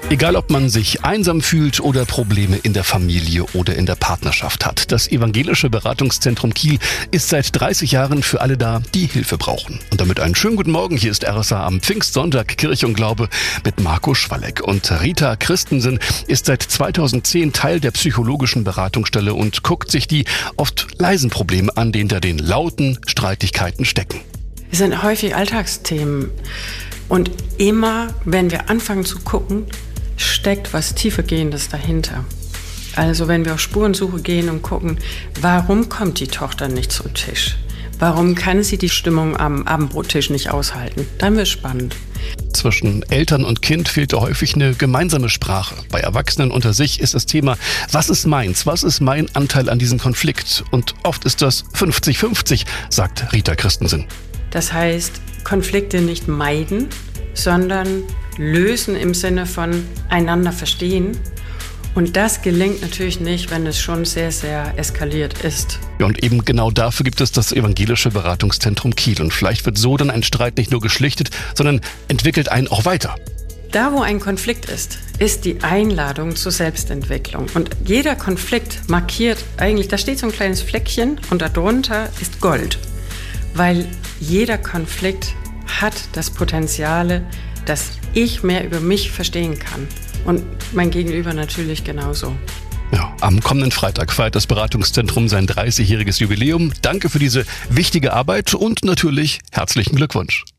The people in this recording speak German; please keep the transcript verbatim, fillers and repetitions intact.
Egal, ob man sich einsam fühlt oder Probleme in der Familie oder in der Partnerschaft hat. Das Evangelische Beratungszentrum Kiel ist seit dreißig Jahren für alle da, die Hilfe brauchen. Und damit einen schönen guten Morgen. Hier ist R S A am Pfingstsonntag Kirche und Glaube mit Marco Schwalleck. Und Rita Christensen ist seit zweitausendzehn Teil der psychologischen Beratungsstelle und guckt sich die oft leisen Probleme an, die hinter den lauten Streitigkeiten stecken. Es sind häufig Alltagsthemen. Und immer, wenn wir anfangen zu gucken, steckt was Tiefergehendes dahinter. Also wenn wir auf Spurensuche gehen und gucken, warum kommt die Tochter nicht zum Tisch? Warum kann sie die Stimmung am Abendbrottisch nicht aushalten? Dann wird es spannend. Zwischen Eltern und Kind fehlt häufig eine gemeinsame Sprache. Bei Erwachsenen unter sich ist das Thema, was ist meins, was ist mein Anteil an diesem Konflikt? Und oft ist das fünfzig fünfzig, sagt Rita Christensen. Das heißt, Konflikte nicht meiden, sondern lösen im Sinne von einander verstehen. Und das gelingt natürlich nicht, wenn es schon sehr, sehr eskaliert ist. Ja, und eben genau dafür gibt es das Evangelische Beratungszentrum Kiel. Und vielleicht wird so dann ein Streit nicht nur geschlichtet, sondern entwickelt einen auch weiter. Da, wo ein Konflikt ist, ist die Einladung zur Selbstentwicklung. Und jeder Konflikt markiert eigentlich, da steht so ein kleines Fleckchen und darunter ist Gold. Weil jeder Konflikt hat das Potenzial, dass ich mehr über mich verstehen kann. Und mein Gegenüber natürlich genauso. Ja, am kommenden Freitag feiert das Beratungszentrum sein dreißigjähriges Jubiläum. Danke für diese wichtige Arbeit und natürlich herzlichen Glückwunsch.